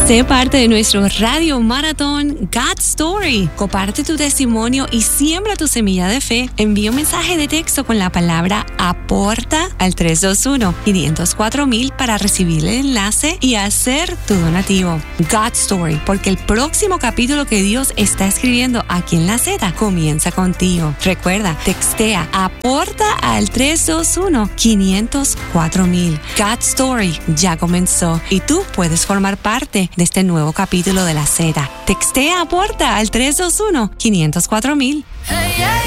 Sé parte de nuestro Radio Maratón God Story. Comparte tu testimonio y siembra tu semilla de fe. Envía un mensaje de texto con la palabra APORTA al 321-504-1000 para recibir el enlace y hacer tu donativo. God Story, porque el próximo capítulo que Dios está escribiendo aquí en La Z comienza contigo. Recuerda, textea APORTA al 321-504-1000. God Story ya comenzó y tú puedes formar parte de este nuevo capítulo de La Z. Textea APORTA al 321-504-1000.